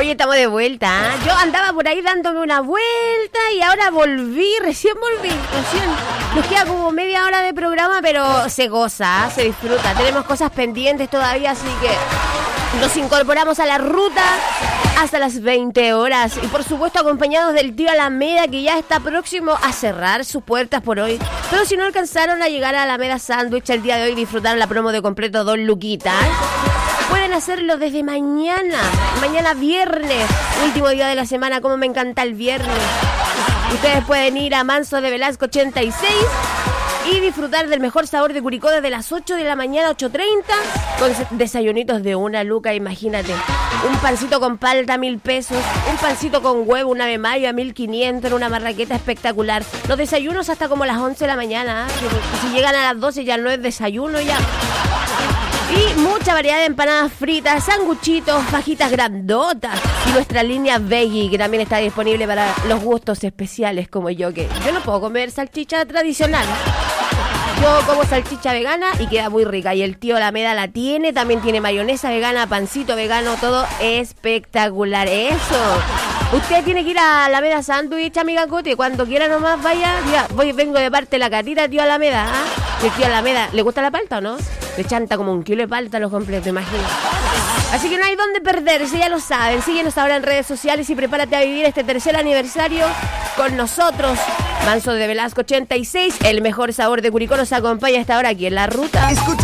Oye, estamos de vuelta, ¿eh? Yo andaba por ahí dándome una vuelta y ahora recién volví. Nos queda como media hora de programa, pero se goza, ¿eh? Se disfruta. Tenemos cosas pendientes todavía, así que nos incorporamos a la ruta hasta las 20 horas. Y por supuesto acompañados del tío Alameda, que ya está próximo a cerrar sus puertas por hoy. Pero si no alcanzaron a llegar a Alameda Sándwich el día de hoy, disfrutaron la promo de completo 2 luquitas, pueden hacerlo desde mañana viernes, último día de la semana. Como me encanta el viernes. Ustedes pueden ir a Manso de Velasco 86 y disfrutar del mejor sabor de Curicó desde las 8 de la mañana, 8:30, con desayunitos de 1 luca, imagínate. Un pancito con palta, 1.000 pesos. Un pancito con huevo, una ave mayo, 1.500, en una marraqueta espectacular. Los desayunos hasta como las 11 de la mañana, ¿eh? Si llegan a las 12 ya no es desayuno ya. Y mucha variedad de empanadas fritas, sanguchitos, fajitas grandotas y nuestra línea veggie, que también está disponible para los gustos especiales como yo, que yo no puedo comer salchicha tradicional. Yo como salchicha vegana y queda muy rica. Y el tío Alameda la tiene, también tiene mayonesa vegana, pancito vegano, todo espectacular. Eso. Usted tiene que ir a Alameda Sándwich, amiga Cote, cuando quiera nomás vaya. Mira, vengo de parte de la catita, tío Alameda, ¿eh? El tío Alameda, ¿le gusta la palta o no? Le chanta como 1 kilo de palta a los completos, imagínate. Así que no hay dónde perderse, ya lo saben. Síguenos ahora en redes sociales y prepárate a vivir este 3er aniversario con nosotros. Manso de Velasco 86, el mejor sabor de Curicó nos acompaña hasta ahora aquí en la ruta.